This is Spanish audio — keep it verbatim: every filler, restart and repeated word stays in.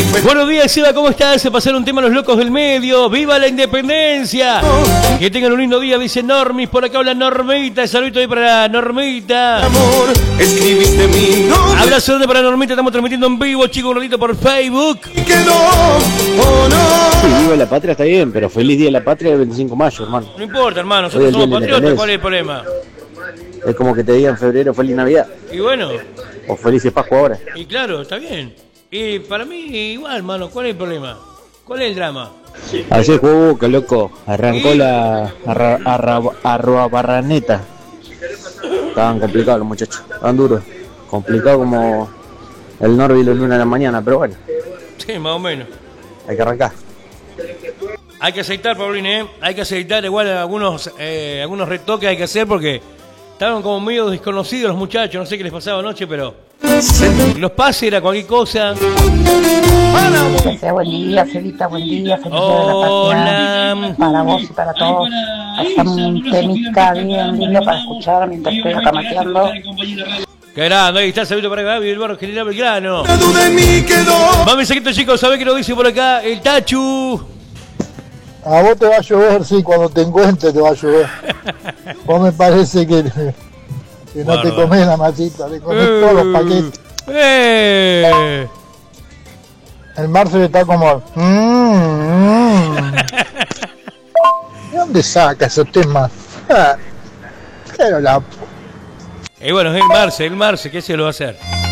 Buenos días, Seba, ¿cómo estás? Se pasaron un tema los locos del medio. ¡Viva la independencia! Que tengan un lindo día, dice Normis. Por acá habla Normita. Saludito ahí para Normita. Amor, escribiste mi nombre. Abrazo para Normita. Estamos transmitiendo en vivo, chicos, un ratito por Facebook. Quedó, oh no. Sí, viva la patria está bien, pero feliz día de la patria el veinticinco de mayo, hermano. No importa, hermano. Hoy Nosotros es el somos día de la patriotas. ¿Cuál es independencia. el problema? Es como que te digan en febrero feliz Navidad Y bueno, o felices Pascua ahora. y claro, está bien. Y para mí, igual, hermano. ¿Cuál es el problema? ¿Cuál es el drama? Ayer jugó Boca, loco. Arrancó Sí. la arra, arra, arroa barraneta. Estaban complicados los muchachos, estaban duros. Complicado como el Norby los lunes de la mañana, pero bueno, Sí, más o menos. hay que arrancar. Hay que aceitar, Paulín, ¿eh? Hay que aceitar igual algunos, eh, algunos retoques hay que hacer porque estaban como medio desconocidos los muchachos. No sé qué les pasaba anoche, pero los pases era cualquier cosa. Que sea buen día, Celita, buen día, feliz día de la Hola. patria. Para vos y para todos. Hacemos un temita bien lindo para escuchar mientras estoy acá mateando. Qué grande, ahí está, saludo para Gaby, el barrio General Belgrano. La duda en mí quedó. Mami, mensajitos, chicos, ¿sabés qué nos dice por acá? El Tachu. A vos te va a llover, sí, cuando te encuentres te va a llover. Vos me parece que, que no te Bárbaro. comés la masita, le comés todos los paquetes. ¡Eh! El Marcel está como... Mm, mm. ¿De dónde saca esos temas? Ah, pero la... Y bueno, es el Marce, el Marce, ¿qué se lo va a hacer?